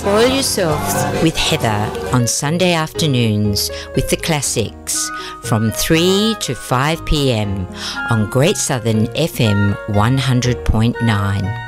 Spoil yourselves with Heather on Sunday afternoons with the classics from 3 to 5 p.m. on Great Southern FM 100.9.